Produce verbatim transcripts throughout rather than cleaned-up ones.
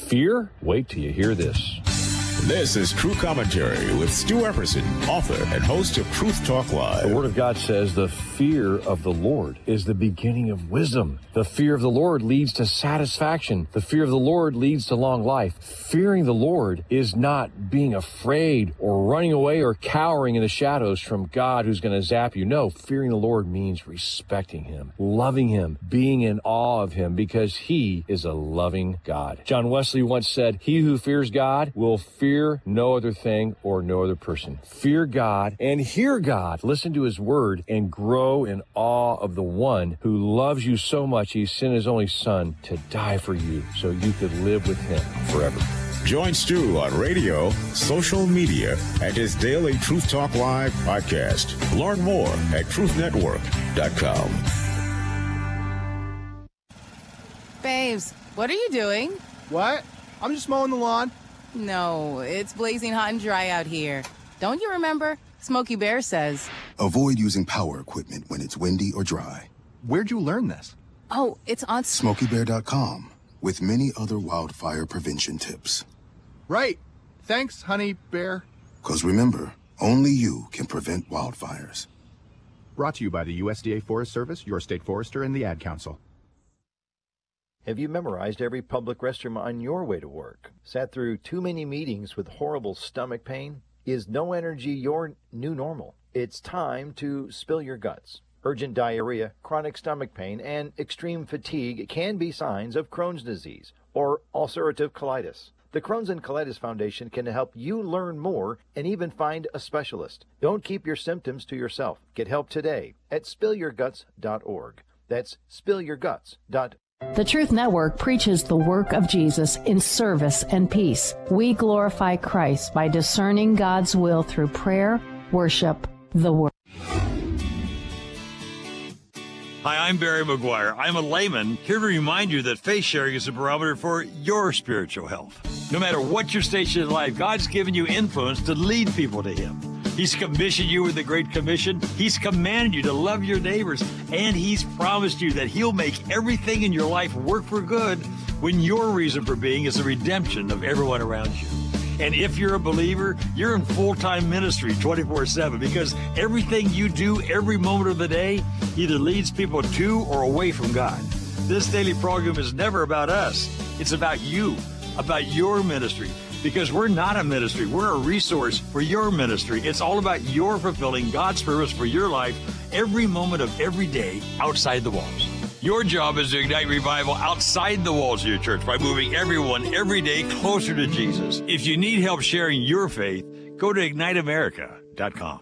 Fear? Wait till you hear this. This is True Commentary with Stu Epperson, author and host of Truth Talk Live. The Word of God says the fear of the Lord is the beginning of wisdom. The fear of the Lord leads to satisfaction. The fear of the Lord leads to long life. Fearing the Lord is not being afraid or running away or cowering in the shadows from God who's going to zap you. No, fearing the Lord means respecting Him, loving Him, being in awe of Him because He is a loving God. John Wesley once said, "He who fears God will fear Fear no other thing or no other person." Fear God and hear God. Listen to His word and grow in awe of the one who loves you so much He sent His only Son to die for you so you could live with Him forever. Join Stu on radio, social media, and his daily Truth Talk Live podcast. Learn more at truth network dot com. Babes, what are you doing? What? I'm just mowing the lawn. No, it's blazing hot and dry out here. Don't you remember? Smokey Bear says. Avoid using power equipment when it's windy or dry. Where'd you learn this? Oh, it's on Smokey Bear dot com with many other wildfire prevention tips. Right. Thanks, honey bear. Because remember, only you can prevent wildfires. Brought to you by the U S D A Forest Service, your state forester, and the Ad Council. Have you memorized every public restroom on your way to work? Sat through too many meetings with horrible stomach pain? Is no energy your new normal? It's time to spill your guts. Urgent diarrhea, chronic stomach pain, and extreme fatigue can be signs of Crohn's disease or ulcerative colitis. The Crohn's and Colitis Foundation can help you learn more and even find a specialist. Don't keep your symptoms to yourself. Get help today at spill your guts dot org. That's spill your guts dot org. The Truth Network preaches the work of Jesus in service and peace. We glorify Christ by discerning God's will through prayer, worship, the Word. Hi, I'm Barry McGuire. I'm a layman here to remind you that faith sharing is a barometer for your spiritual health. No matter what your station in life, God's given you influence to lead people to Him. He's commissioned you with the Great Commission. He's commanded you to love your neighbors. And He's promised you that He'll make everything in your life work for good when your reason for being is the redemption of everyone around you. And if you're a believer, you're in full-time ministry twenty-four seven because everything you do every moment of the day either leads people to or away from God. This daily program is never about us. It's about you, about your ministry. Because we're not a ministry, we're a resource for your ministry. It's all about your fulfilling God's purpose for your life every moment of every day outside the walls. Your job is to ignite revival outside the walls of your church by moving everyone every day closer to Jesus. If you need help sharing your faith, go to ignite america dot com.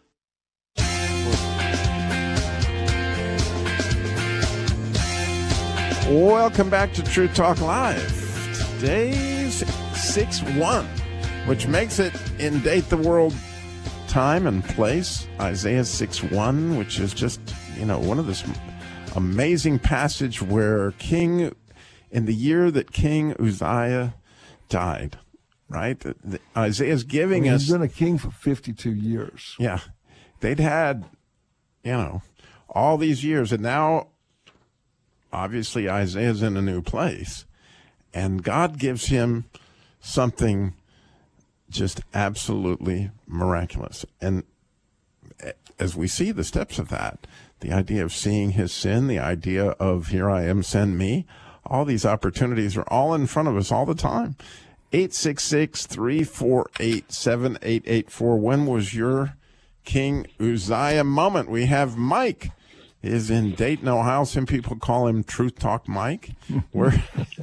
Welcome back to True Talk Live. Today's six one, which makes it in Date the World time and place. Isaiah six one, which is just, you know, one of this amazing passage where King, in the year that King Uzziah died, right? The, the, Isaiah's giving I mean, us. He's been a king for fifty-two years. Yeah. They'd had, you know, all these years, and now obviously Isaiah's in a new place. And God gives him something just absolutely miraculous. And as we see the steps of that, the idea of seeing his sin, the idea of here I am, send me, all these opportunities are all in front of us all the time. eight six six, three four eight, seven eight eight four. When was your King Uzziah moment? We have Mike is in Dayton, Ohio. Some people call him Truth Talk Mike. We're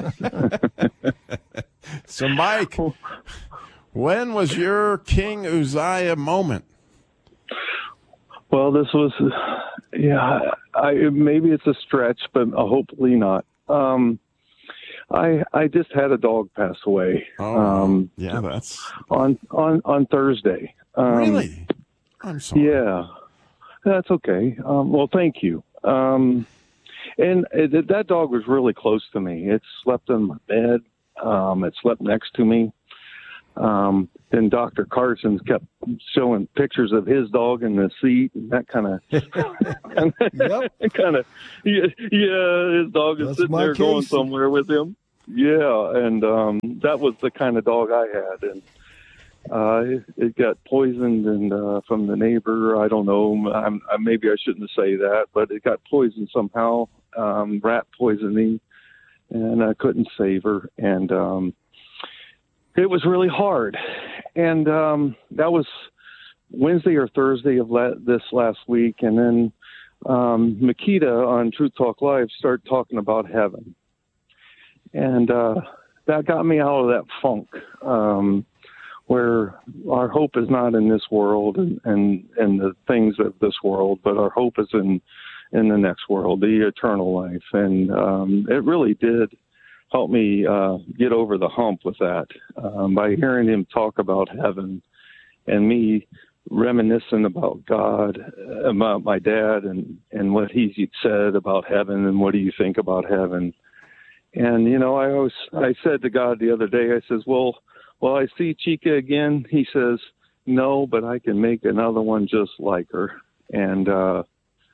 so, Mike, when was your King Uzziah moment? Well, this was, yeah, I, maybe it's a stretch, but uh, hopefully not. Um, I I just had a dog pass away. Oh, um, yeah, that's on on on Thursday. Um, really? I'm sorry. Yeah. That's okay. Um, well, thank you. Um, and it, that dog was really close to me. It slept in my bed. Um, it slept next to me. Um, then Doctor Carson's kept showing pictures of his dog in the seat, and that kind of, kind of, yeah, yeah, his dog is That's sitting my there going case. somewhere with him. Yeah, and um, that was the kind of dog I had, and uh, it, it got poisoned and uh, from the neighbor. I don't know. I'm, I, maybe I shouldn't say that, but it got poisoned somehow, um, rat poisoning, and I couldn't save her, and um, it was really hard. And um, that was Wednesday or Thursday of la- this last week, and then um, Makita on Truth Talk Live started talking about heaven. And uh, that got me out of that funk um, where our hope is not in this world and, and, and the things of this world, but our hope is in, in the next world, the eternal life. And um, it really did help me uh, get over the hump with that um, by hearing him talk about heaven and me reminiscing about God, about my dad and, and what he said about heaven and what do you think about heaven. And, you know, I always, I said to God the other day, I says, well, will I see Chica again? He says, no, but I can make another one just like her. And uh,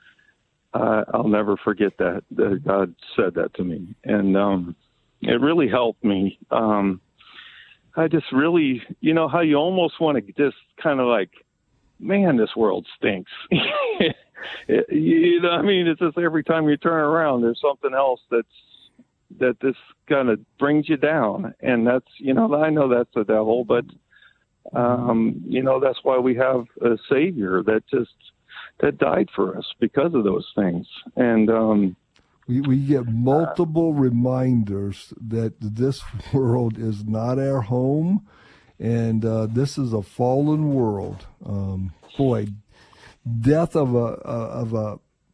I, I'll never forget that, that God said that to me. And um, it really helped me. Um, I just really, you know, how you almost want to just kind of like, man, this world stinks. it, you know, I mean, it's just every time you turn around, there's something else that's, that this kind of brings you down. And that's, you know, I know that's the devil, but, um, you know, that's why we have a Savior that just, that died for us because of those things. And, um, we, we get multiple uh, reminders that this world is not our home. And, uh, this is a fallen world. Um, boy, death of a, of a,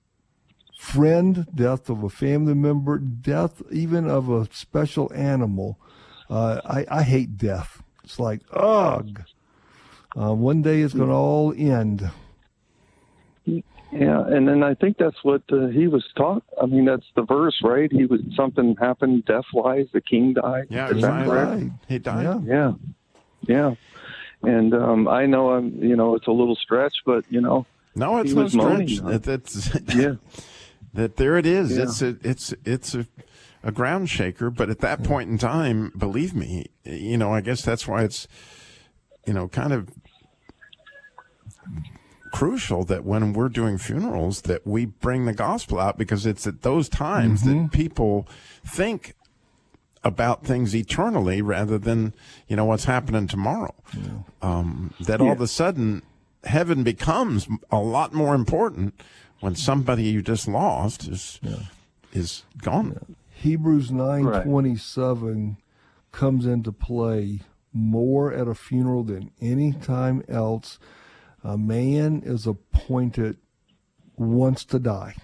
friend, death of a family member, death even of a special animal. Uh, I, I hate death. It's like, ugh. Uh, one day it's going to all end. Yeah, and then I think that's what uh, he was taught. I mean, that's the verse, right? He was something happened death-wise. The king died. Yeah, he died. He died. Yeah, yeah. And um, I know I'm. You know, it's a little stretch, but you know, no, it's no stretch. It, it's yeah. That there it is. Yeah. It's a it's it's a, a ground shaker. But at that point in time, believe me, you know, I guess that's why it's, you know, kind of crucial that when we're doing funerals that we bring the gospel out, because it's at those times mm-hmm. that people think about things eternally rather than, you know, what's happening tomorrow. Yeah. Um, that yeah. all of a sudden heaven becomes a lot more important when somebody you just lost is yeah. is gone. Yeah. Hebrews nine twenty-seven right. comes into play more at a funeral than any time else. A man is appointed once to die,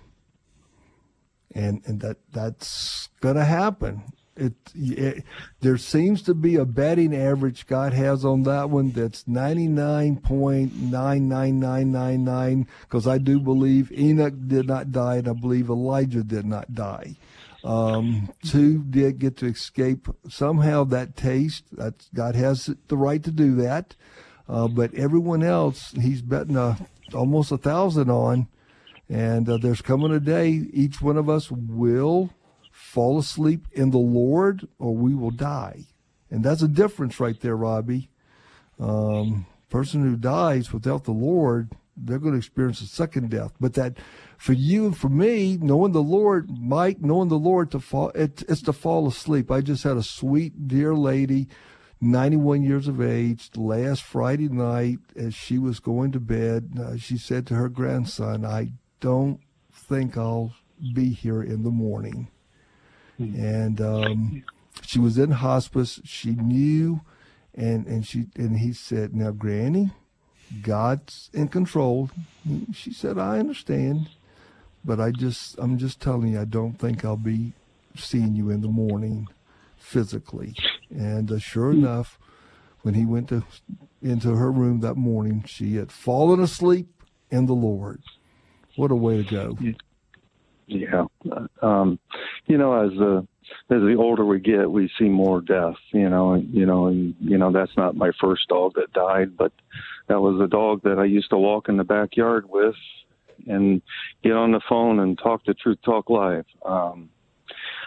and and that that's gonna happen. It, it there seems to be a batting average God has on that one that's ninety-nine point nine nine nine nine nine, because I do believe Enoch did not die, and I believe Elijah did not die. Um, two did get to escape somehow that taste. That's, God has the right to do that, uh, but everyone else he's betting a, almost a thousand on, and uh, there's coming a day each one of us will fall asleep in the Lord, or we will die. And that's a difference right there, Robbie. Um, person who dies without the Lord, they're going to experience a second death. But that, for you and for me, knowing the Lord, Mike, knowing the Lord, to fall, it, it's to fall asleep. I just had a sweet, dear lady, ninety-one years of age, last Friday night, as she was going to bed, uh, she said to her grandson, I don't think I'll be here in the morning. And um, she was in hospice. She knew, and, and she and he said, now, Granny, God's in control. She said, I understand, but I just I'm just telling you, I don't think I'll be seeing you in the morning physically. And uh, sure enough, when he went to into her room that morning, she had fallen asleep in the Lord. What a way to go. Yeah. Um, you know, as the, as the older we get, we see more death, you know, and, you know, and, you know, that's not my first dog that died, but that was a dog that I used to walk in the backyard with and get on the phone and talk to Truth Talk Live. Um,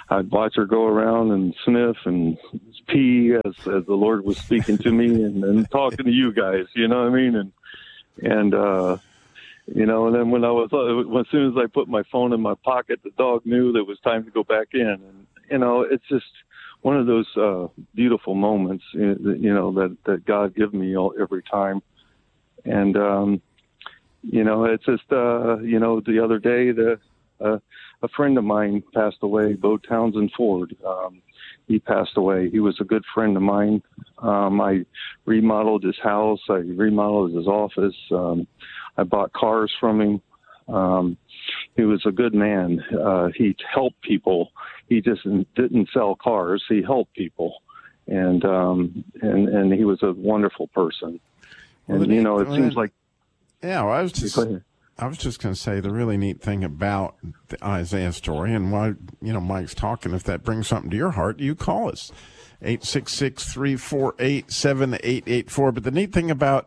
I'd watch her go around and sniff and pee as, as the Lord was speaking to me and, and talking to you guys, you know what I mean? And, and, uh, you know, and then when I was, uh, as soon as I put my phone in my pocket, the dog knew that it was time to go back in. And, you know, it's just one of those uh, beautiful moments, you know, that, that God gives me all, every time. And, um, you know, it's just, uh, you know, the other day, the, uh, a friend of mine passed away, Bo Townsend Ford. Um, he passed away. He was a good friend of mine. Um, I remodeled his house. I remodeled his office. Um, I bought cars from him. Um, he was a good man. Uh, he helped people. He just didn't sell cars. He helped people. And, um, and, and he was a wonderful person. And, well, you know, it seems like, yeah, well, I was just, I was just going to say the really neat thing about the Isaiah story, and while, you know, Mike's talking, if that brings something to your heart, you call us, eight six six, three four eight, seven eight eight four. But the neat thing about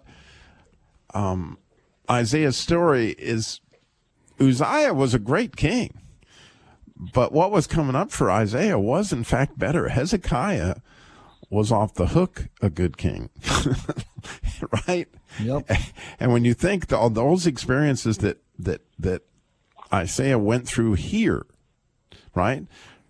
um, Isaiah's story is Uzziah was a great king, but what was coming up for Isaiah was, in fact, better. Hezekiah was off the hook a good king, right? Yep. And when you think all those experiences that, that, that Isaiah went through here, right,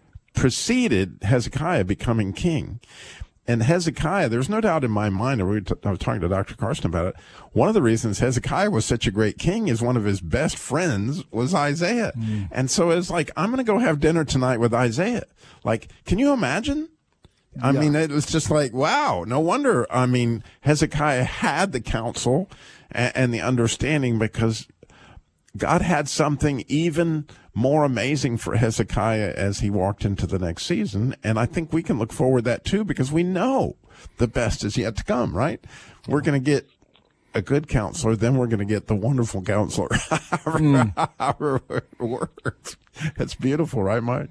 preceded Hezekiah becoming king. And Hezekiah, there's no doubt in my mind, and we t- I was talking to Doctor Carson about it, one of the reasons Hezekiah was such a great king is one of his best friends was Isaiah. Mm. And so it's like, I'm going to go have dinner tonight with Isaiah. Like, can you imagine? I yeah. mean, it was just like, wow, no wonder. I mean, Hezekiah had the counsel and, and the understanding because God had something even more amazing for Hezekiah as he walked into the next season. And I think we can look forward to that too, because we know the best is yet to come, right? We're going to get a good counselor, then we're going to get the wonderful counselor. mm. However it works. It's beautiful, right, Mike?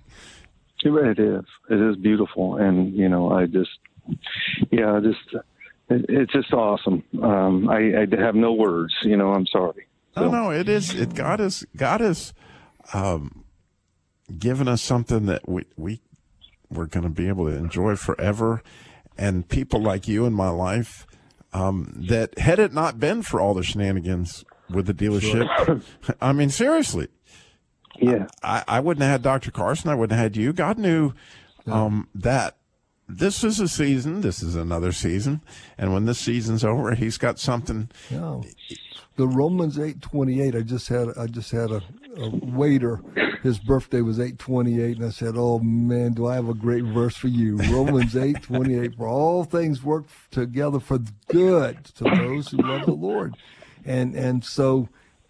It is. It is beautiful. And, you know, I just, yeah, just, it, it's just awesome. Um, I, I have no words, you know, I'm sorry. So. No, no, it is, it, God is, God is, um, given us something that we, we, we're going to be able to enjoy forever. And people like you in my life, um, that had it not been for all the shenanigans with the dealership, sure. I mean, seriously. Yeah, I, I wouldn't have had Doctor Carson. I wouldn't have had you. God knew um, that this is a season. This is another season. And when this season's over, he's got something. Yeah. The Romans eight twenty-eight, I just had I just had a, a waiter. His birthday was eight twenty-eight, and I said, oh, man, do I have a great verse for you. Romans eight twenty-eight, for all things work together for good to those who love the Lord. And And so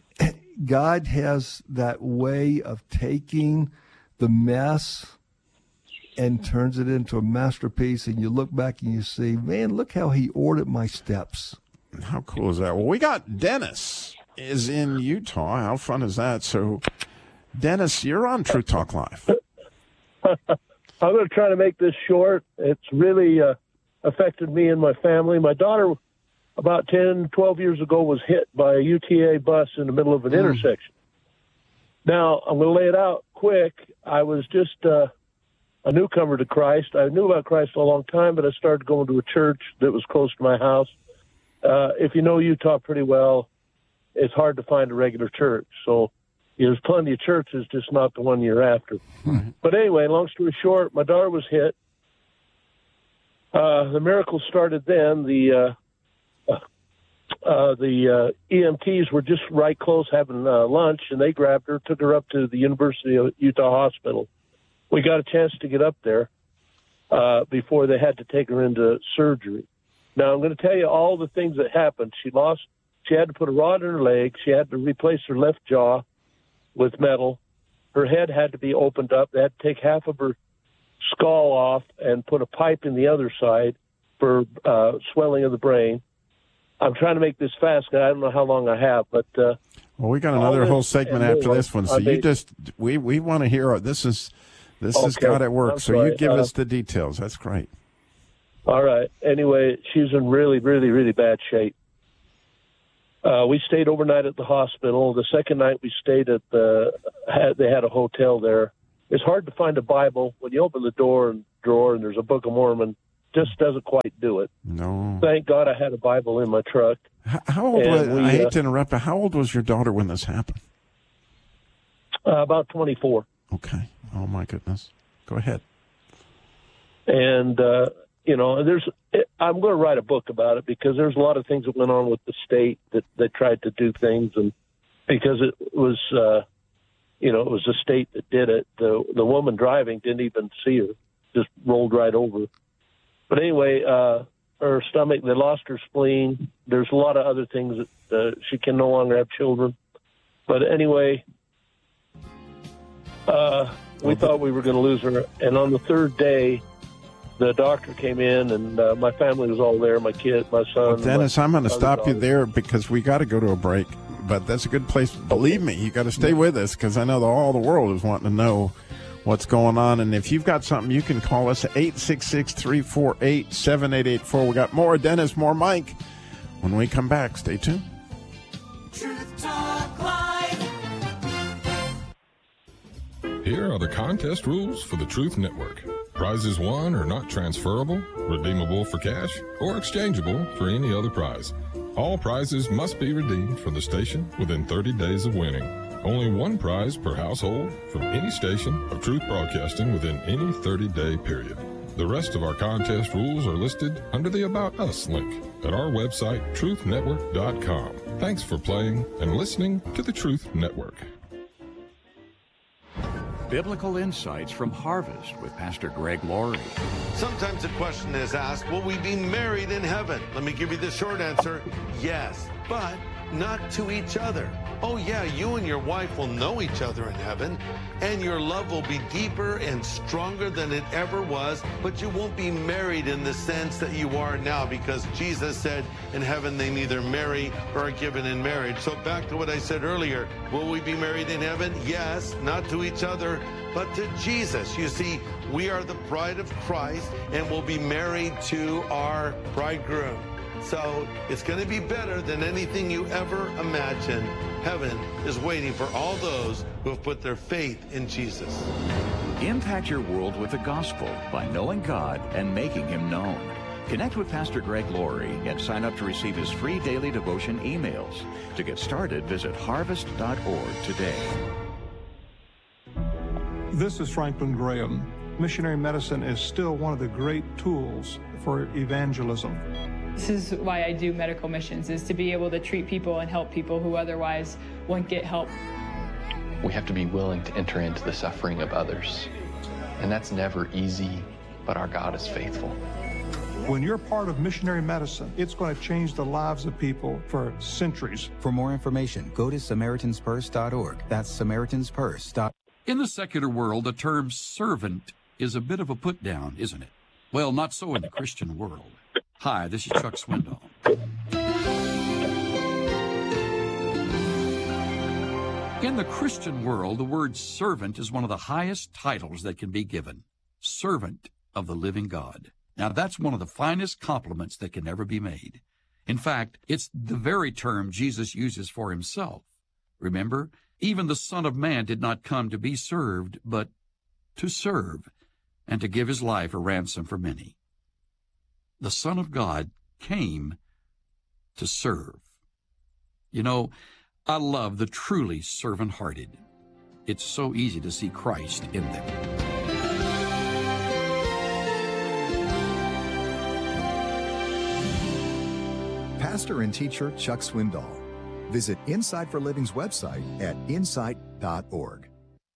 God has that way of taking the mess and turns it into a masterpiece, and you look back and you see, man, look how he ordered my steps. How cool is that? Well, we got Dennis is in Utah. How fun is that? So, Dennis, you're on Truth Talk Live. I'm going to try to make this short. It's really uh, affected me and my family. My daughter, about ten, twelve years ago, was hit by a U T A bus in the middle of an mm. intersection. Now, I'm going to lay it out quick. I was just uh, a newcomer to Christ. I knew about Christ a long time, but I started going to a church that was close to my house. Uh, if you know Utah pretty well, it's hard to find a regular church. So there's plenty of churches, just not the one you're after. Mm. But anyway, long story short, my daughter was hit. Uh, the miracle started then. The uh, uh, the uh, E M Ts were just right close having uh, lunch, and they grabbed her, took her up to the University of Utah Hospital. We got a chance to get up there uh, before they had to take her into surgery. Now, I'm going to tell you all the things that happened. She lost, she had to put a rod in her leg. She had to replace her left jaw with metal. Her head had to be opened up. They had to take half of her skull off and put a pipe in the other side for uh, swelling of the brain. I'm trying to make this fast, because I don't know how long I have, but uh, well, we got another whole segment after this one. So you just we we want to hear this is this okay. is God at work. I'm so sorry. You give uh, us the details. That's great. All right. Anyway, she's in really, really, really bad shape. Uh, we stayed overnight at the hospital. The second night we stayed at the, had, they had a hotel there. it's hard to find a Bible when you open the door and drawer and there's a Book of Mormon. Just doesn't quite do it. No. Thank God I had a Bible in my truck. How, how old was, we, I hate uh, to interrupt, but how old was your daughter when this happened? Uh, about twenty-four. Okay. Oh, my goodness. Go ahead. And, uh, you know, there's, I'm going to write a book about it because there's a lot of things that went on with the state that they tried to do things. And because it was, uh, you know, it was the state that did it. The, the woman driving didn't even see her, just rolled right over. But anyway, uh, her stomach, they lost her spleen. There's a lot of other things that uh, she can no longer have children. But anyway, uh, we well, thought we were going to lose her. And on the third day, the doctor came in, and uh, my family was all there, my kid, my son. Well, Dennis, my I'm going to stop daughter. you there because we got to go to a break. But that's a good place. Believe me, you got to stay with us because I know that all the world is wanting to know what's going on. And if you've got something, you can call us at eight six six, three four eight, seven eight eight four. We got more Dennis, more Mike. When we come back, stay tuned. Truth Talk Live. Here are the contest rules for the Truth Network. Prizes won are not transferable, redeemable for cash, or exchangeable for any other prize. All prizes must be redeemed for the station within thirty days of winning. Only one prize per household from any station of Truth Broadcasting within any thirty-day period. The rest of our contest rules are listed under the About Us link at our website, truth network dot com. Thanks for playing and listening to the Truth Network. Biblical Insights from Harvest with Pastor Greg Laurie. Sometimes the question is asked, will we be married in heaven? Let me give you the short answer, yes, but not to each other. Oh yeah, you and your wife will know each other in heaven, and your love will be deeper and stronger than it ever was, but you won't be married in the sense that you are now, because Jesus said in heaven they neither marry or are given in marriage. So back to what I said earlier, will we be married in heaven? Yes, not to each other, but to Jesus. You see, we are the bride of Christ, and we'll be married to our bridegroom. So it's going to be better than anything you ever imagined. Heaven is waiting for all those who have put their faith in Jesus. Impact your world with the gospel by knowing God and making Him known. Connect with Pastor Greg Laurie and sign up to receive his free daily devotion emails. To get started, visit harvest dot org today. This is Franklin Graham. Missionary medicine is still one of the great tools for evangelism. This is why I do medical missions, is to be able to treat people and help people who otherwise won't get help. We have to be willing to enter into the suffering of others. And that's never easy, but our God is faithful. When you're part of missionary medicine, it's going to change the lives of people for centuries. For more information, go to Samaritans Purse dot org. That's Samaritans Purse dot org. In the secular world, the term servant is a bit of a put-down, isn't it? Well, not so in the Christian world. Hi, this is Chuck Swindoll. In the Christian world, the word servant is one of the highest titles that can be given. Servant of the living God. Now, that's one of the finest compliments that can ever be made. In fact, it's the very term Jesus uses for himself. Remember, even the Son of Man did not come to be served, but to serve, and to give his life a ransom for many. The Son of God came to serve. You know, I love the truly servant-hearted. It's so easy to see Christ in them. Pastor and teacher Chuck Swindoll. Visit Insight for Living's website at insight dot org.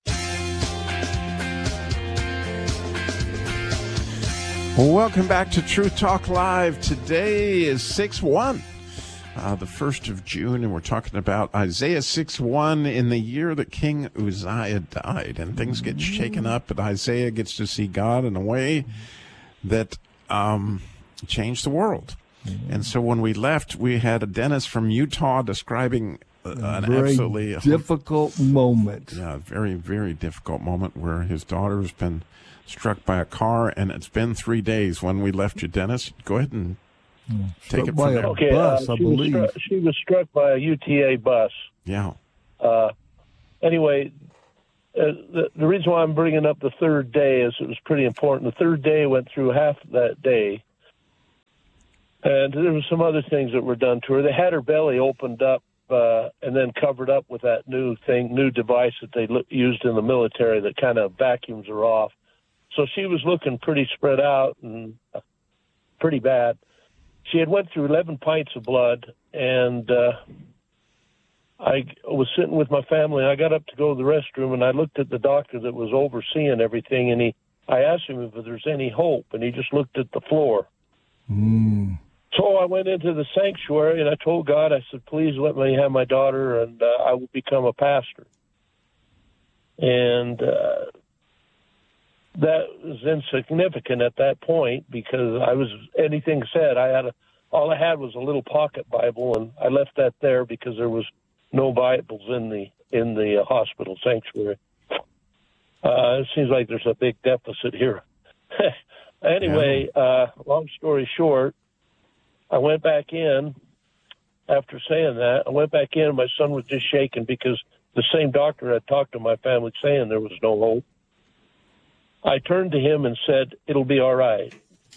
Welcome back to Truth Talk Live. Today is six one, uh, the first of June, and we're talking about Isaiah six one, in the year that King Uzziah died. And things get shaken up, but Isaiah gets to see God in a way that um, changed the world. And so when we left, we had a Dennis from Utah describing uh, an very absolutely difficult moment. Yeah, a very, very difficult moment where his daughter's been struck by a car, and it's been three days when we left you, Dennis. Go ahead and take it from there. Okay, bus, uh, I she, was believe. struck, she was struck by a U T A bus. Yeah. Uh, anyway, uh, the, the reason why I'm bringing up the third day is it was pretty important. The third day went through half of that day, and there were some other things that were done to her. They had her belly opened up uh, and then covered up with that new thing, new device that they l- used in the military that kind of vacuums her off. So she was looking pretty spread out and pretty bad. She had went through eleven pints of blood, and uh, I was sitting with my family. I got up to go to the restroom, and I looked at the doctor that was overseeing everything, and he, I asked him if there's any hope, and he just looked at the floor. Mm. So I went into the sanctuary, and I told God, I said, please let me have my daughter, and uh, I will become a pastor. And uh, that was insignificant at that point because I was, anything said, I had a, all I had was a little pocket Bible, and I left that there because there was no Bibles in the in the uh, hospital sanctuary. Uh, it seems like there's a big deficit here. Anyway, uh, long story short, I went back in after saying that. I went back in, and my son was just shaking because the same doctor had talked to my family saying there was no hope. I turned to him and said, it'll be all right.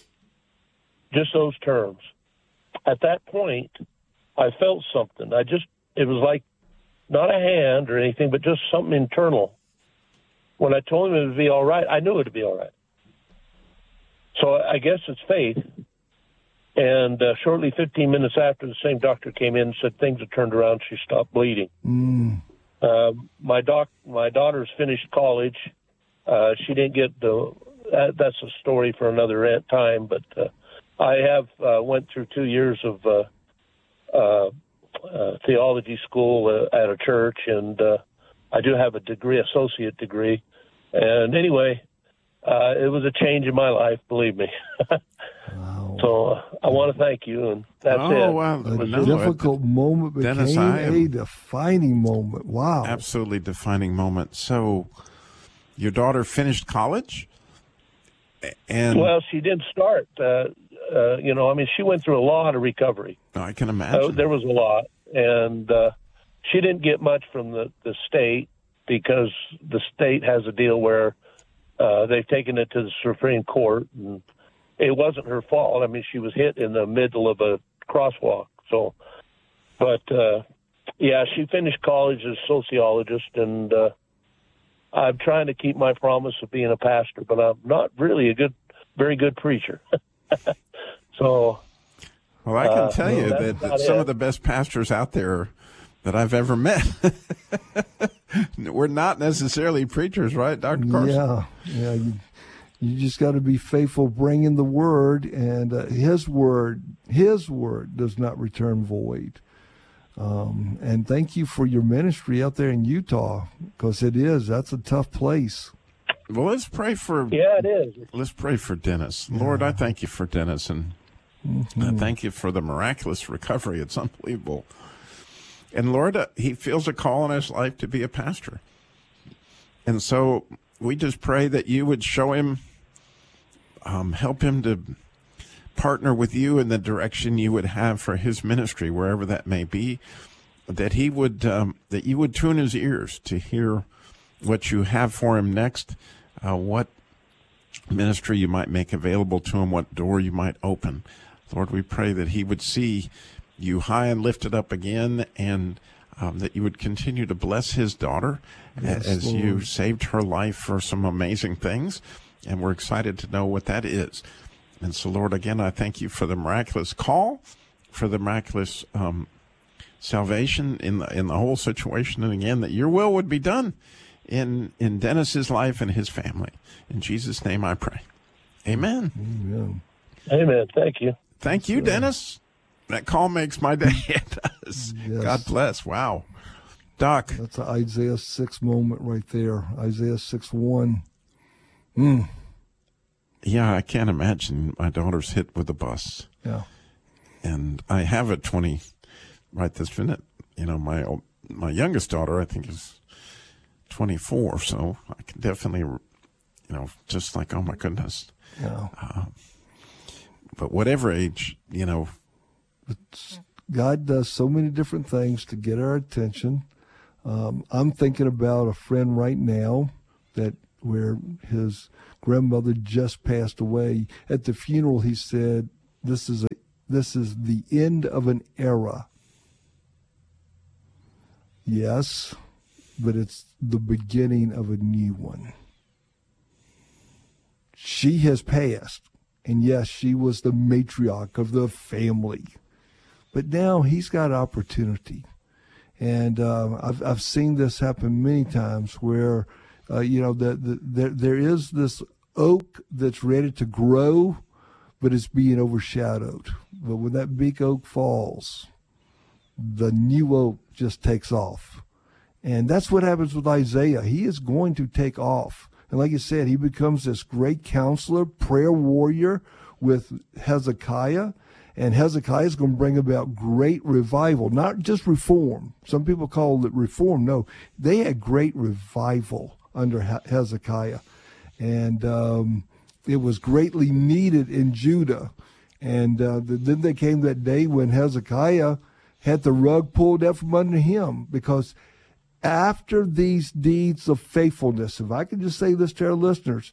Just those terms. At that point, I felt something. I just, it was like not a hand or anything, but just something internal. When I told him it would be all right, I knew it would be all right. So I guess it's faith. And uh, shortly, fifteen minutes after, the same doctor came in and said things had turned around. She stopped bleeding. Mm. Uh, my doc, my daughter's finished college. Uh, she didn't get the. That, that's a story for another time. But uh, I have uh, went through two years of uh, uh, uh, theology school uh, at a church, and uh, I do have a degree, associate degree. And anyway, uh, it was a change in my life, believe me. Wow. So uh, I want to thank you, and that's oh, it. Oh, wow. A No, difficult it, moment became Dennis, I am, a defining moment. Wow. Absolutely defining moment. So your daughter finished college? And Well, she didn't start. Uh, uh, you know, I mean, she went through a lot of recovery. I can imagine. Uh, there was a lot. And uh, she didn't get much from the, the state because the state has a deal where uh, they've taken it to the Supreme Court, and it wasn't her fault. I mean, she was hit in the middle of a crosswalk. So, but uh, yeah, she finished college as a sociologist, and uh, I'm trying to keep my promise of being a pastor, but I'm not really a good, very good preacher. So, well, I can uh, tell you that's that, that about some it. of the best pastors out there that I've ever met we're not necessarily preachers, right, Doctor Carson? Yeah, yeah. You, you just got to be faithful, bringing the word, and uh, His word, His word does not return void. Um, and thank you for your ministry out there in Utah, because it is that's a tough place. Well, let's pray for. Yeah, it is. Let's pray for Dennis. Yeah. Lord, I thank you for Dennis, and mm-hmm. I thank you for the miraculous recovery. It's unbelievable. And Lord, uh, he feels a call in his life to be a pastor. And so we just pray that you would show him, um, help him to partner with you in the direction you would have for his ministry, wherever that may be, that he would, um, that you would tune his ears to hear what you have for him next, uh, what ministry you might make available to him, what door you might open. Lord, we pray that he would see you high and lifted up again, and um, that you would continue to bless his daughter yes, as Lord. You saved her life for some amazing things, and we're excited to know what that is. And so, Lord, again, I thank you for the miraculous call, for the miraculous um, salvation in the, in the whole situation, and again, that your will would be done in, in Dennis's life and his family. In Jesus' name I pray. Amen. Amen. Amen. Thank you. Thank you, Dennis. That call makes my day. It does. Yes. God bless. Wow. Doc. That's an Isaiah six moment right there. Isaiah six one. Mm. Yeah, I can't imagine my daughter's hit with a bus. Yeah. And I have a twenty right this minute. You know, my my youngest daughter, I think, is twenty-four. So I can definitely, you know, just like, oh, my goodness. Yeah. Uh, but whatever age, you know. God does so many different things to get our attention. Um, I'm thinking about a friend right now that where his grandmother just passed away. At the funeral, he said, "This is a this is the end of an era." Yes, but it's the beginning of a new one. She has passed, and yes, she was the matriarch of the family. But now he's got opportunity. And uh, I've I've seen this happen many times where, uh, you know, the, the, there there is this oak that's ready to grow, but it's being overshadowed. But when that big oak falls, the new oak just takes off. And that's what happens with Isaiah. He is going to take off. And like you said, he becomes this great counselor, prayer warrior with Hezekiah. And Hezekiah is going to bring about great revival, not just reform. Some people call it reform. No, they had great revival under Hezekiah. And um, it was greatly needed in Judah. And uh, then there came that day when Hezekiah had the rug pulled out from under him, because after these deeds of faithfulness, if I could just say this to our listeners,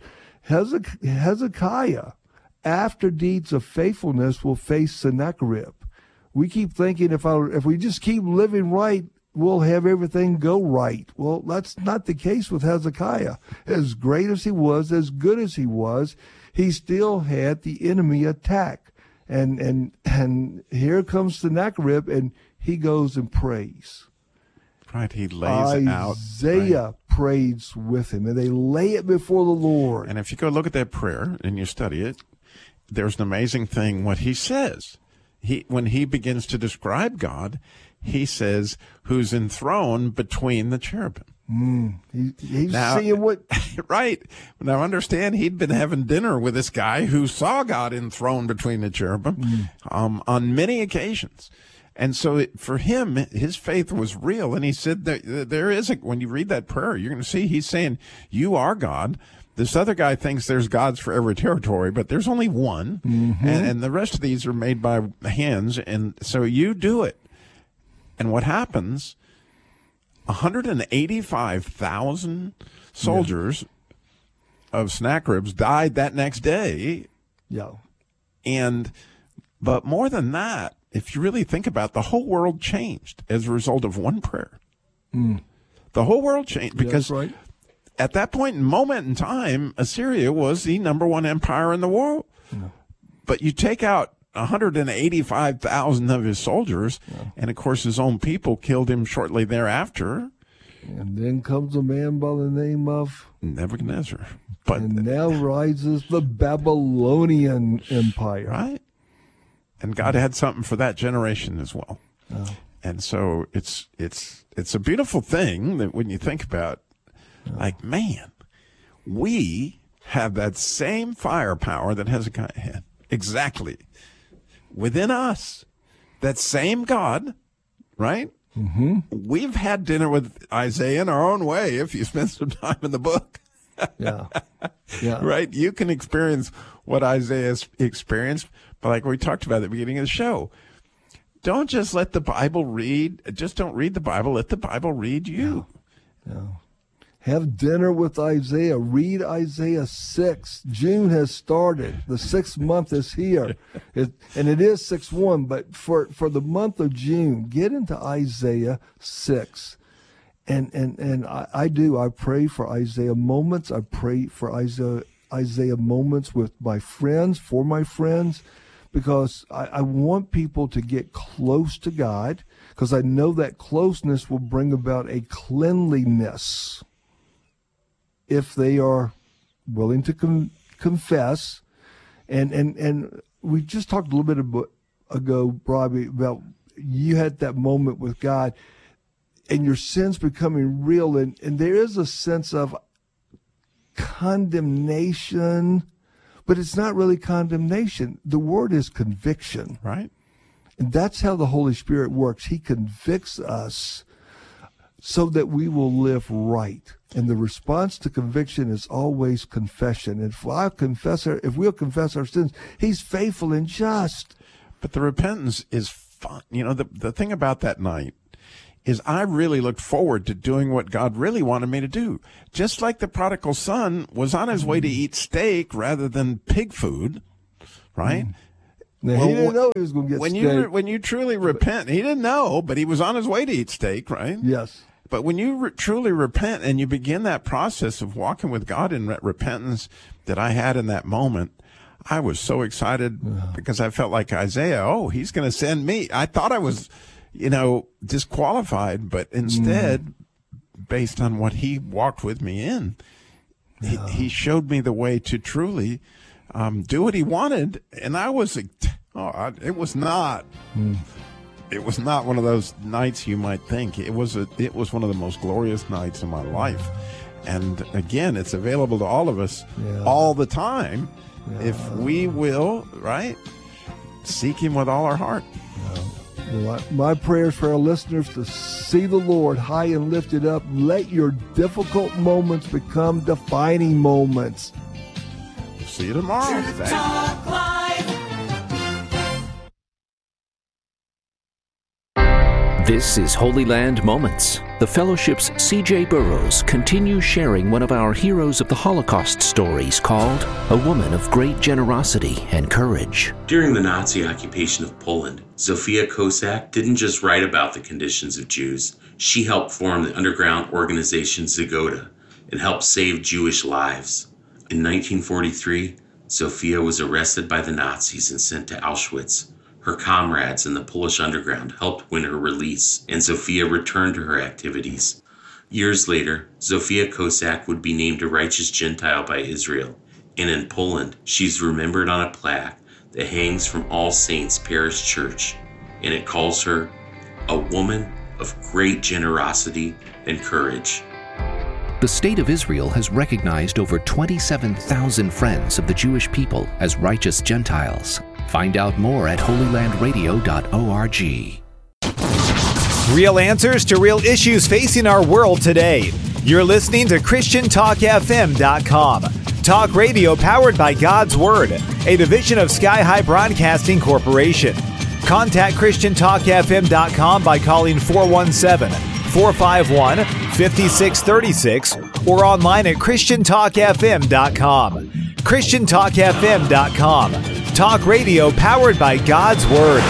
Hezekiah, after deeds of faithfulness, will face Sennacherib. We keep thinking if I, if we just keep living right, we'll have everything go right. Well, that's not the case with Hezekiah. As great as he was, as good as he was, he still had the enemy attack. And and and here comes Sennacherib, and he goes and prays. Right, he lays out. Isaiah right. prays with him, and they lay it before the Lord. And if you go look at that prayer and you study it, there's an amazing thing what he says. He when he begins to describe God, he says, "Who's enthroned between the cherubim." Mm, he, he's now, seeing what. Right. Now, understand, he'd been having dinner with this guy who saw God enthroned between the cherubim mm. um, on many occasions. And so it, for him, his faith was real. And he said, there, there is a, when you read that prayer, you're going to see he's saying, "You are God." This other guy thinks there's gods for every territory, but there's only one. Mm-hmm. And, and the rest of these are made by hands. And so you do it. And what happens, one hundred eighty-five thousand soldiers yeah. of Sennacherib's died that next day. Yeah. And, but more than that, if you really think about it, the whole world changed as a result of one prayer. Mm. The whole world changed because yeah, right. at that point in moment in time, Assyria was the number one empire in the world. Yeah. But you take out one hundred eighty-five thousand of his soldiers, yeah. and of course his own people killed him shortly thereafter. And then comes a man by the name of Nebuchadnezzar. But and now rises the Babylonian Empire. Right. And God had something for that generation as well. Oh. And so it's it's it's a beautiful thing that when you think about, oh. like, man, we have that same firepower that Hezekiah had. Exactly. Within us. That same God, right? Mm-hmm. We've had dinner with Isaiah in our own way if you spend some time in the book. Yeah. Yeah. Right? You can experience what Isaiah experienced. But like we talked about at the beginning of the show, don't just let the Bible read. Just don't read the Bible. Let the Bible read you. No. No. Have dinner with Isaiah. Read Isaiah six. June has started. The sixth month is here. It, and it is six one. But for, for the month of June, get into Isaiah six. And and, and I, I do. I pray for Isaiah moments. I pray for Isaiah, Isaiah moments with my friends, for my friends. Because I, I want people to get close to God, because I know that closeness will bring about a cleanliness if they are willing to com- confess. And, and and we just talked a little bit about, ago, Robbie, about you had that moment with God and your sins becoming real. And, and there is a sense of condemnation. But it's not really condemnation. The word is conviction. Right. And that's how the Holy Spirit works. He convicts us so that we will live right. And the response to conviction is always confession. And if I confess our, if we'll confess our sins, He's faithful and just. But the repentance is fun. You know, the the thing about that night is I really looked forward to doing what God really wanted me to do. Just like the prodigal son was on his way to eat steak rather than pig food, right? Mm. Now, Well, he didn't wh- know he was going to get when steak. you when you truly repent, he didn't know, but he was on his way to eat steak, right? Yes. But when you re- truly repent and you begin that process of walking with God in re- repentance that I had in that moment, I was so excited because I felt like Isaiah. Oh, he's going to send me. I thought I was, you know, disqualified, but instead, mm. based on what he walked with me in, yeah. he, he showed me the way to truly um, do what he wanted. And I was, oh, I, it was not. Mm. It was not one of those nights you might think. It was a, it was one of the most glorious nights in my life. And again, it's available to all of us yeah. all the time yeah. if we will, right, seek him with all our heart. Yeah. Well, I, my prayers for our listeners to see the Lord high and lifted up. Let your difficult moments become defining moments. We'll see you tomorrow. Truth Talk Live. This is Holy Land Moments. The Fellowship's C J Burrows continues sharing one of our Heroes of the Holocaust stories called A Woman of Great Generosity and Courage. During the Nazi occupation of Poland, Zofia Kosak didn't just write about the conditions of Jews. She helped form the underground organization Zagoda and helped save Jewish lives. In nineteen forty-three, Zofia was arrested by the Nazis and sent to Auschwitz. Her comrades in the Polish underground helped win her release, and Zofia returned to her activities. Years later, Zofia Kosak would be named a righteous Gentile by Israel, and in Poland, she's remembered on a plaque that hangs from All Saints Parish Church, and it calls her a woman of great generosity and courage. The State of Israel has recognized over twenty-seven thousand friends of the Jewish people as righteous Gentiles. Find out more at holy land radio dot org. Real answers to real issues facing our world today. You're listening to Christian Talk F M dot com. Talk radio powered by God's Word, a division of Sky High Broadcasting Corporation. Contact Christian Talk F M dot com by calling four one seven, four five one, five six three six or online at Christian Talk F M dot com. Christian Talk F M dot com. Talk radio powered by God's Word.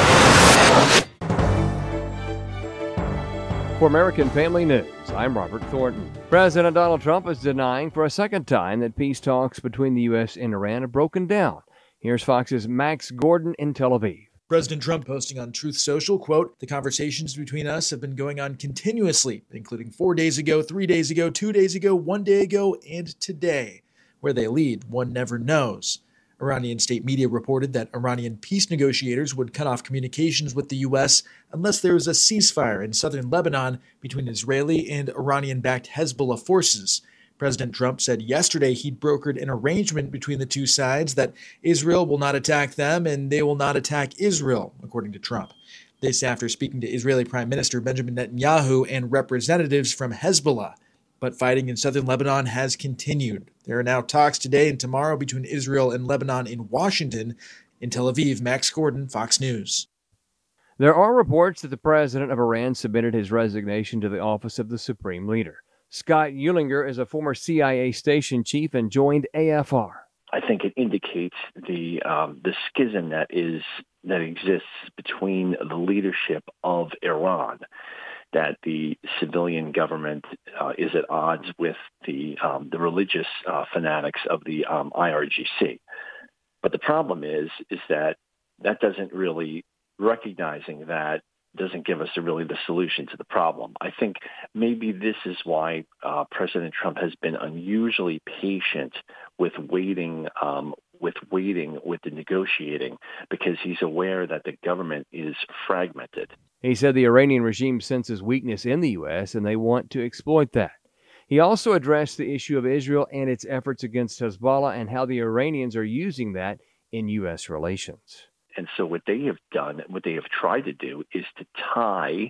For American Family News, I'm Robert Thornton. President Donald Trump is denying for a second time that peace talks between the U S and Iran have broken down. Here's Fox's Max Gordon in Tel Aviv. President Trump posting on Truth Social, quote, "The conversations between us have been going on continuously, including four days ago, three days ago, two days ago, one day ago, and today. Where they lead, one never knows." Iranian state media reported that Iranian peace negotiators would cut off communications with the U S unless there is a ceasefire in southern Lebanon between Israeli and Iranian-backed Hezbollah forces. President Trump said yesterday he'd brokered an arrangement between the two sides that Israel will not attack them and they will not attack Israel, according to Trump. This after speaking to Israeli Prime Minister Benjamin Netanyahu and representatives from Hezbollah. But fighting in southern Lebanon has continued. There are now talks today and tomorrow between Israel and Lebanon in Washington. In Tel Aviv, Max Gordon, Fox News. There are reports that the president of Iran submitted his resignation to the office of the supreme leader. Scott Eulinger is a former C I A station chief and joined A F R. I think it indicates the um, the schism that is that exists between the leadership of Iran, that the civilian government uh, is at odds with the um, the religious uh, fanatics of the um, I R G C. But the problem is is that that doesn't really, recognizing that doesn't give us a really the solution to the problem. I think maybe this is why uh, President Trump has been unusually patient with waiting um, with waiting with the negotiating, because he's aware that the government is fragmented. He said the Iranian regime senses weakness in the U S and they want to exploit that. He also addressed the issue of Israel and its efforts against Hezbollah and how the Iranians are using that in U S relations. And so what they have done, what they have tried to do, is to tie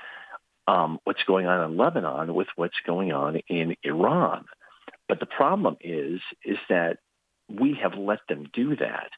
um, what's going on in Lebanon with what's going on in Iran. But the problem is, is that we have let them do that.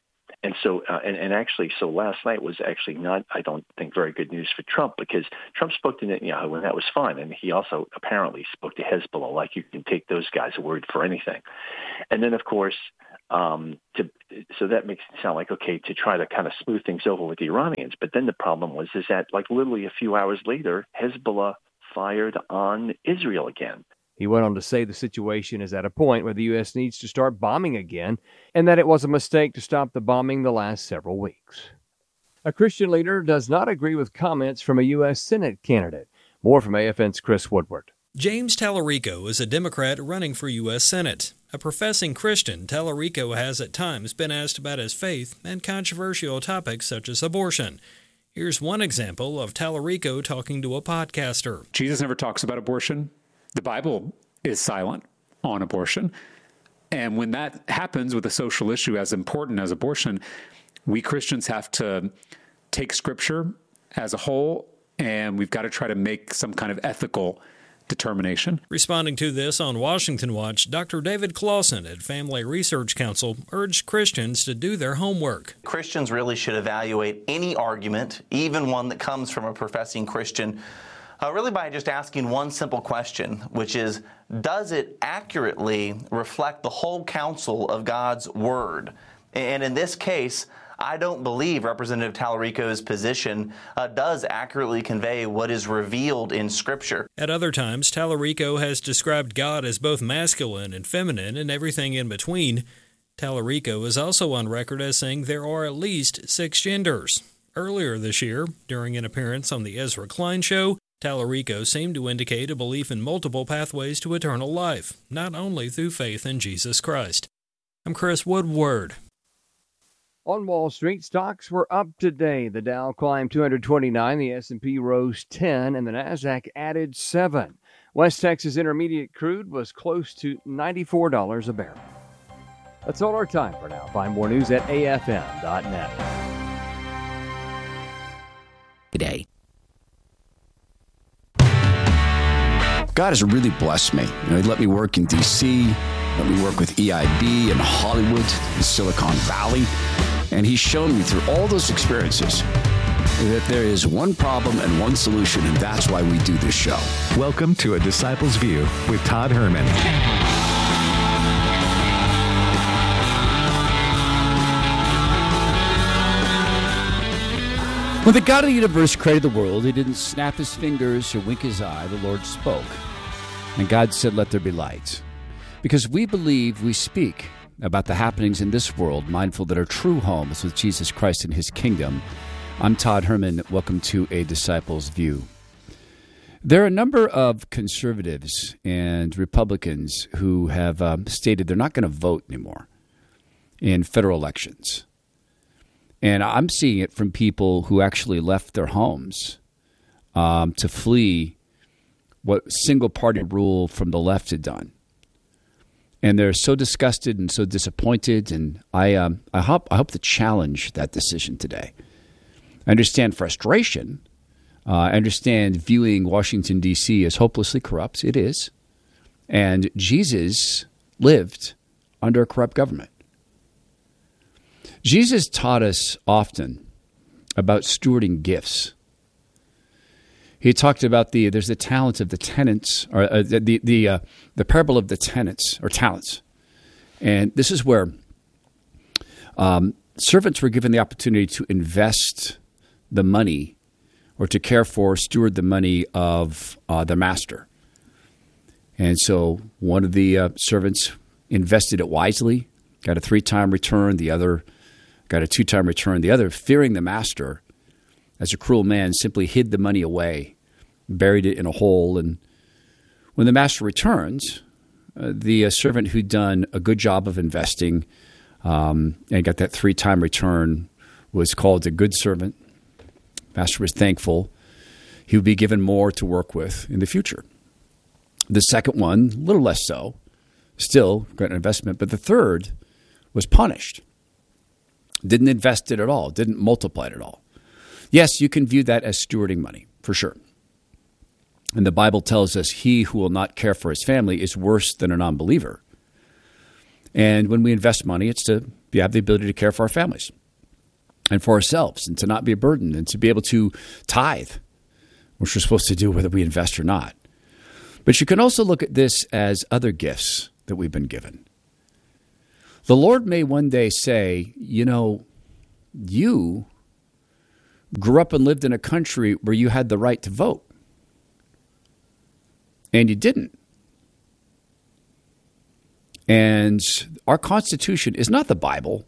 And so, uh, and, and actually, so last night was actually not, I don't think, very good news for Trump, because Trump spoke to Netanyahu, and that was fine. And he also apparently spoke to Hezbollah, like you can take those guys' word for anything. And then, of course, um, to, so that makes it sound like, okay, to try to kind of smooth things over with the Iranians. But then the problem was is that, like, literally a few hours later, Hezbollah fired on Israel again. He went on to say the situation is at a point where the U S needs to start bombing again, and that it was a mistake to stop the bombing the last several weeks. A Christian leader does not agree with comments from a U S Senate candidate. More from A F N's Chris Woodward. James Tallarico is a Democrat running for U S Senate. A professing Christian, Tallarico has at times been asked about his faith and controversial topics such as abortion. Here's one example of Tallarico talking to a podcaster. Jesus never talks about abortion. The Bible is silent on abortion. And when that happens with a social issue as important as abortion, we Christians have to take Scripture as a whole, and we've got to try to make some kind of ethical determination. Responding to this on Washington Watch, Doctor David Clausen at Family Research Council urged Christians to do their homework. Christians really should evaluate any argument, even one that comes from a professing Christian, Uh, really by just asking one simple question, which is, does it accurately reflect the whole counsel of God's Word? And in this case, I don't believe Representative Tallarico's position uh, does accurately convey what is revealed in Scripture. At other times, Tallarico has described God as both masculine and feminine and everything in between. Tallarico is also on record as saying there are at least six genders. Earlier this year, during an appearance on the Ezra Klein Show, Tallarico seemed to indicate a belief in multiple pathways to eternal life, not only through faith in Jesus Christ. I'm Chris Woodward. On Wall Street, stocks were up today. The Dow climbed two hundred twenty-nine, the S and P rose ten, and the Nasdaq added seven. West Texas Intermediate crude was close to ninety-four dollars a barrel. That's all our time for now. Find more news at A F M dot net. Today. God has really blessed me. You know, he let me work in D C, let me work with E I B in Hollywood, in Silicon Valley, and he's shown me through all those experiences that there is one problem and one solution, and that's why we do this show. Welcome to A Disciple's View with Todd Herman. When the God of the universe created the world, he didn't snap his fingers or wink his eye. The Lord spoke. And God said, let there be light. Because we believe we speak about the happenings in this world, mindful that our true home is with Jesus Christ and his kingdom. I'm Todd Herman. Welcome to A Disciple's View. There are a number of conservatives and Republicans who have um, stated they're not going to vote anymore in federal elections. And I'm seeing it from people who actually left their homes um, to flee what single-party rule from the left had done. And they're so disgusted and so disappointed, and I, um, I hope I hope to challenge that decision today. I understand frustration. Uh, I understand viewing Washington, D C as hopelessly corrupt. It is. And Jesus lived under a corrupt government. Jesus taught us often about stewarding gifts. He talked about the there's the talent of the tenants, or uh, the the the, uh, the parable of the tenants or talents, and this is where um, servants were given the opportunity to invest the money, or to care for, steward the money of uh, the master. And so one of the uh, servants invested it wisely, got a three-time return. The other got a two-time return. The other, fearing the master, as a cruel man, simply hid the money away, buried it in a hole. And when the master returns, uh, the uh, servant who'd done a good job of investing um, and got that three-time return was called a good servant. Master was thankful. He would be given more to work with in the future. The second one, a little less so, still got an investment. But the third was punished. Didn't invest it at all, didn't multiply it at all. Yes, you can view that as stewarding money, for sure. And the Bible tells us he who will not care for his family is worse than a non-believer. And when we invest money, it's to have the ability to care for our families. and for ourselves, and to not be a burden, and to be able to tithe, which we're supposed to do whether we invest or not. But you can also look at this as other gifts that we've been given. The Lord may one day say, you know, you grew up and lived in a country where you had the right to vote, and you didn't. And our Constitution is not the Bible.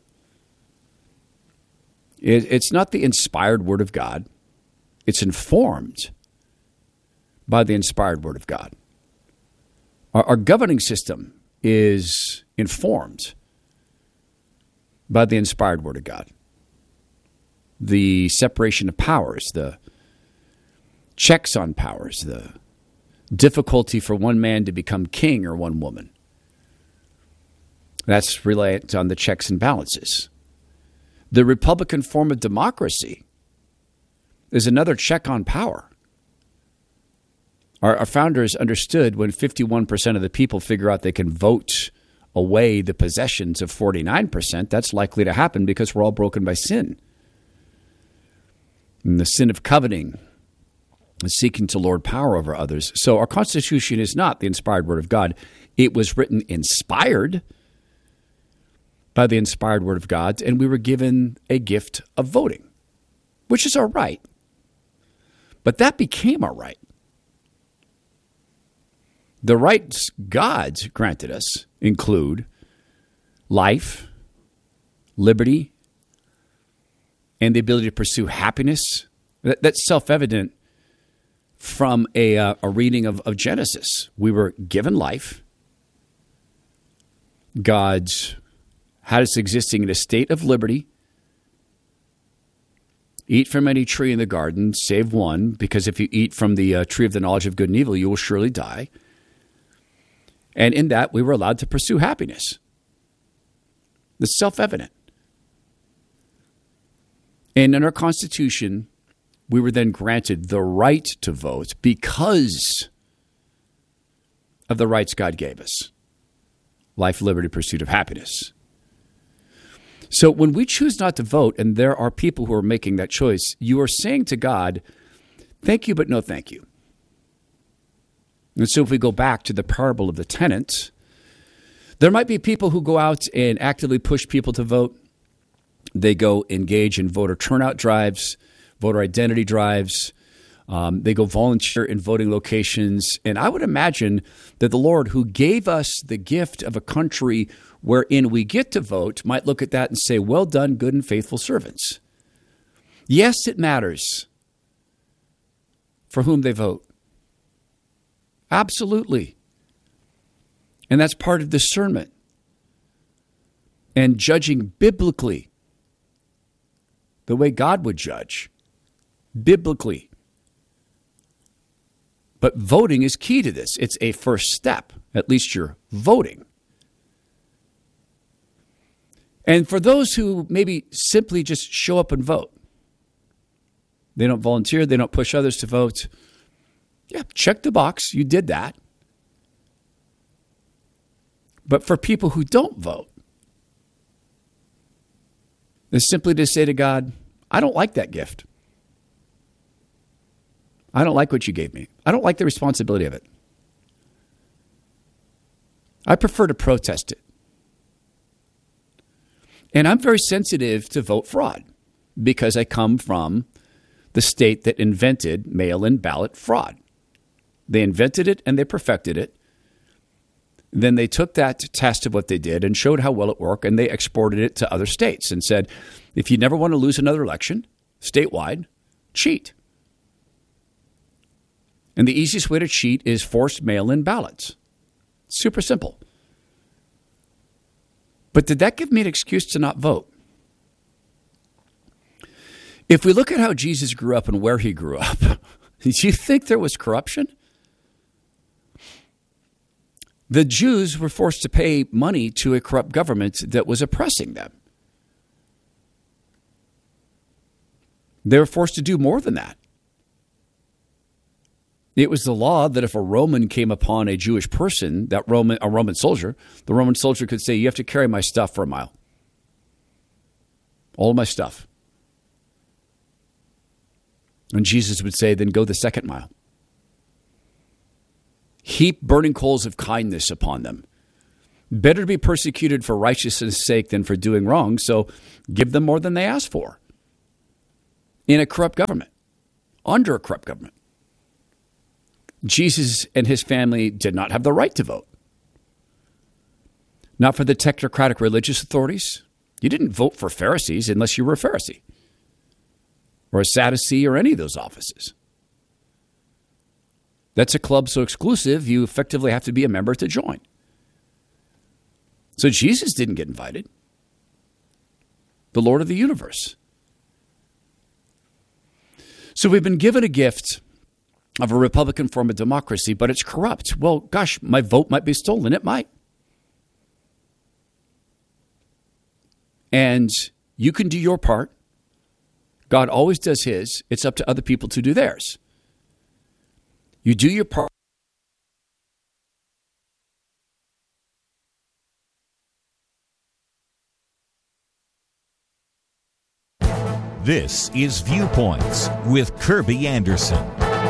It, it's not the inspired Word of God. It's informed by the inspired Word of God. Our, our governing system is informed by the inspired Word of God. The separation of powers, the checks on powers, the difficulty for one man to become king or one woman. That's reliant on the checks and balances. The Republican form of democracy is another check on power. Our, our founders understood when fifty-one percent of the people figure out they can vote away the possessions of forty-nine percent, that's likely to happen because we're all broken by sin. And the sin of coveting and seeking to lord power over others. So our Constitution is not the inspired Word of God. It was written inspired by the inspired Word of God, and we were given a gift of voting, which is our right. But that became our right. The rights God granted us include life, liberty, and the ability to pursue happiness. That, that's self-evident from a, uh, a reading of, of Genesis. We were given life. God had us existing in a state of liberty. Eat from any tree in the garden, save one, because if you eat from the uh, tree of the knowledge of good and evil, you will surely die. And in that, we were allowed to pursue happiness. It's self-evident. And in our Constitution, we were then granted the right to vote because of the rights God gave us. Life, liberty, pursuit of happiness. So when we choose not to vote, and there are people who are making that choice, you are saying to God, thank you, but no thank you. And so if we go back to the parable of the tenants, there might be people who go out and actively push people to vote. They go engage in voter turnout drives, voter identity drives. Um, they go volunteer in voting locations. And I would imagine that the Lord, who gave us the gift of a country wherein we get to vote, might look at that and say, well done, good and faithful servants. Yes, it matters for whom they vote. Absolutely. And that's part of discernment and judging biblically the way God would judge, biblically. But voting is key to this. It's a first step. At least you're voting. And for those who maybe simply just show up and vote, they don't volunteer, they don't push others to vote. Yeah, check the box. You did that. But for people who don't vote, it's simply to say to God, I don't like that gift. I don't like what you gave me. I don't like the responsibility of it. I prefer to protest it. And I'm very sensitive to vote fraud because I come from the state that invented mail-in ballot fraud. They invented it and they perfected it. Then they took that test of what they did and showed how well it worked, and they exported it to other states and said, if you never want to lose another election statewide, cheat. And the easiest way to cheat is forced mail-in ballots. Super simple. But did that give me an excuse to not vote? If we look at how Jesus grew up and where he grew up, do you think there was corruption? The Jews were forced to pay money to a corrupt government that was oppressing them. They were forced to do more than that. It was the law that if a Roman came upon a Jewish person, that Roman, a Roman soldier, the Roman soldier could say, you have to carry my stuff for a mile. All of my stuff. And Jesus would say, then go the second mile. Heap burning coals of kindness upon them. Better to be persecuted for righteousness' sake than for doing wrong, so give them more than they ask for. In a corrupt government, under a corrupt government. Jesus and his family did not have the right to vote. Not for the technocratic religious authorities. You didn't vote for Pharisees unless you were a Pharisee or a Sadducee or any of those offices. That's a club so exclusive, you effectively have to be a member to join. So Jesus didn't get invited. The Lord of the universe. So we've been given a gift of a Republican form of democracy, but it's corrupt. Well, gosh, my vote might be stolen. It might. And you can do your part. God always does his. It's up to other people to do theirs. You do your part. This is Viewpoints with Kirby Anderson.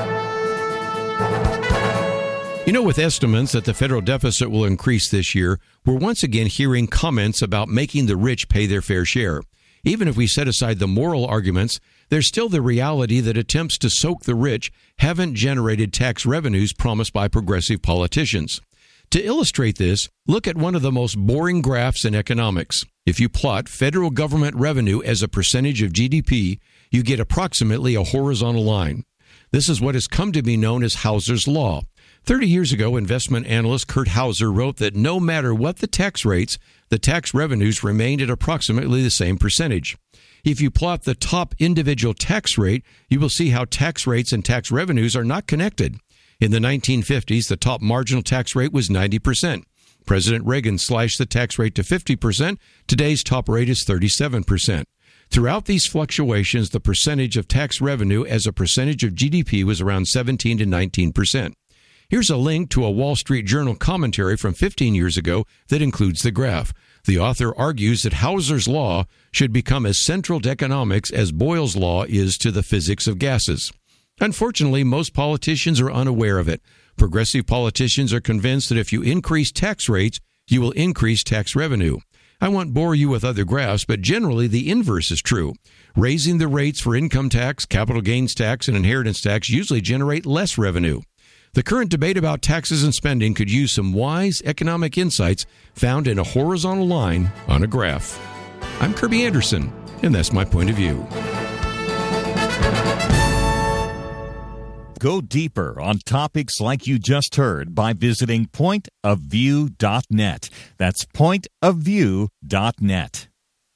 You know, with estimates that the federal deficit will increase this year, we're once again hearing comments about making the rich pay their fair share. Even if we set aside the moral arguments, there's still the reality that attempts to soak the rich haven't generated tax revenues promised by progressive politicians. To illustrate this, look at one of the most boring graphs in economics. If you plot federal government revenue as a percentage of G D P, you get approximately a horizontal line. This is what has come to be known as Hauser's Law. Thirty years ago, investment analyst Kurt Hauser wrote that no matter what the tax rates, the tax revenues remained at approximately the same percentage. If you plot the top individual tax rate, you will see how tax rates and tax revenues are not connected. In the nineteen fifties, the top marginal tax rate was ninety percent. President Reagan slashed the tax rate to fifty percent. Today's top rate is thirty-seven percent. Throughout these fluctuations, the percentage of tax revenue as a percentage of G D P was around seventeen to nineteen percent. Here's a link to a Wall Street Journal commentary from fifteen years ago that includes the graph. The author argues that Hauser's Law should become as central to economics as Boyle's Law is to the physics of gases. Unfortunately, most politicians are unaware of it. Progressive politicians are convinced that if you increase tax rates, you will increase tax revenue. I won't bore you with other graphs, but generally the inverse is true. Raising the rates for income tax, capital gains tax, and inheritance tax usually generate less revenue. The current debate about taxes and spending could use some wise economic insights found in a horizontal line on a graph. I'm Kirby Anderson, and that's my point of view. Go deeper on topics like you just heard by visiting point of view dot net. That's point of view dot net.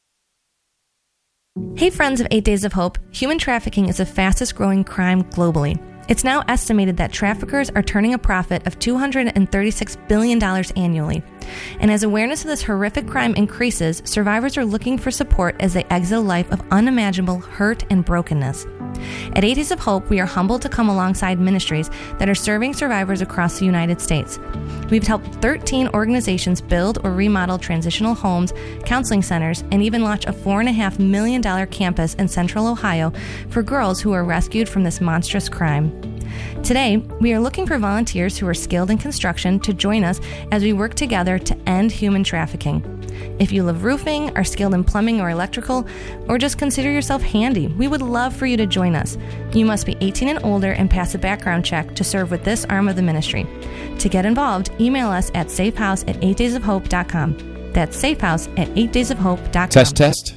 Hey friends of Eight Days of Hope, human trafficking is the fastest growing crime globally. It's now estimated that traffickers are turning a profit of two hundred thirty-six billion dollars annually. And as awareness of this horrific crime increases, survivors are looking for support as they exit a life of unimaginable hurt and brokenness. At Eight Days of Hope, we are humbled to come alongside ministries that are serving survivors across the United States. We've helped thirteen organizations build or remodel transitional homes, counseling centers, and even launch a four point five million dollars campus in Central Ohio for girls who are rescued from this monstrous crime. Today, we are looking for volunteers who are skilled in construction to join us as we work together to end human trafficking. If you love roofing, are skilled in plumbing or electrical, or just consider yourself handy, we would love for you to join us. You must be eighteen and older and pass a background check to serve with this arm of the ministry. To get involved, email us at safehouse at eight days of hope dot com. That's safehouse at eight days of hope dot com. Test, test.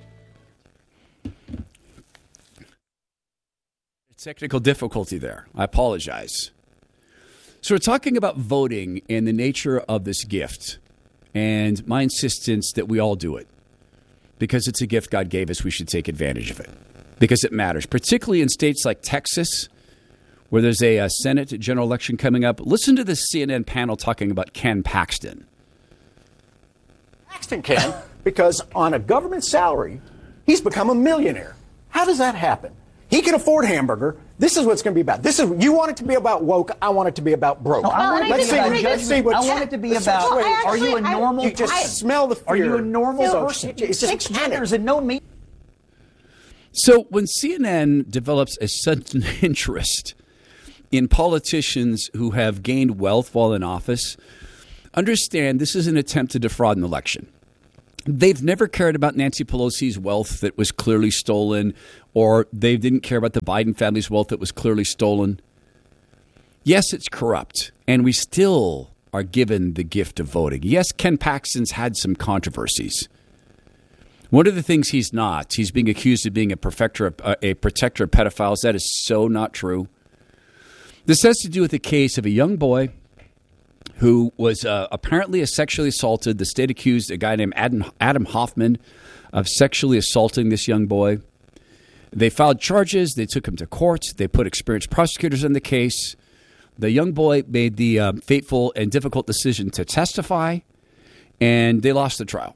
Technical difficulty there. I apologize. So we're talking about voting and the nature of this gift and my insistence that we all do it. Because it's a gift God gave us, we should take advantage of it. Because it matters, particularly in states like Texas, where there's a, a Senate general election coming up. Listen to this C N N panel talking about Ken Paxton. Paxton can, because on a government salary, he's become a millionaire. How does that happen? He can afford hamburger. This is what it's going to be about. This is you want it to be about woke. I want it to be about broke. No, I want it let's to see, be about let's see what. I want it to be about. Well, Are you a normal? You just I, smell the fear. Are you a normal so, person? It's just Six genders and no meat. So when C N N develops a sudden interest in politicians who have gained wealth while in office, understand this is an attempt to defraud an election. They've never cared about Nancy Pelosi's wealth that was clearly stolen, or they didn't care about the Biden family's wealth that was clearly stolen. Yes, it's corrupt, and we still are given the gift of voting. Yes, Ken Paxton's had some controversies. One of the things he's not, he's being accused of being a protector of, uh, a protector of pedophiles. That is so not true. This has to do with the case of a young boy who was uh, apparently sexually assaulted. The state accused a guy named Adam, Adam Hoffman of sexually assaulting this young boy. They filed charges. They took him to court. They put experienced prosecutors in the case. The young boy made the uh, fateful and difficult decision to testify, and they lost the trial.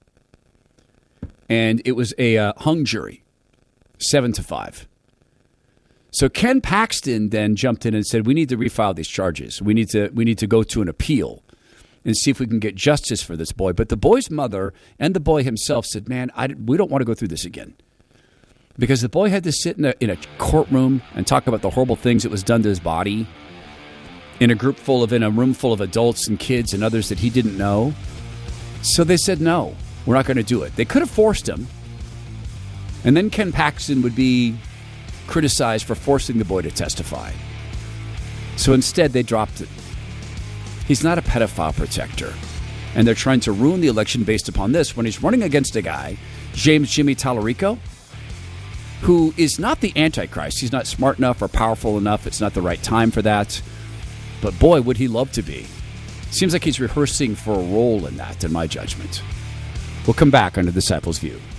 And it was a uh, hung jury, seven to five. So Ken Paxton then jumped in and said, we need to refile these charges. We need to we need to go to an appeal and see if we can get justice for this boy. But the boy's mother and the boy himself said, man, I, we don't want to go through this again. Because the boy had to sit in a, in a courtroom and talk about the horrible things that was done to his body in a group full of, in a room full of adults and kids and others that he didn't know. So they said, no, we're not going to do it. They could have forced him. And then Ken Paxton would be criticized for forcing the boy to testify. So instead, they dropped it. He's not a pedophile protector. And they're trying to ruin the election based upon this when he's running against a guy, James Jimmy Tallarico, who is not the Antichrist. He's not smart enough or powerful enough. It's not the right time for that. But boy, would he love to be. Seems like he's rehearsing for a role in that, in my judgment. We'll come back on The Disciples' View.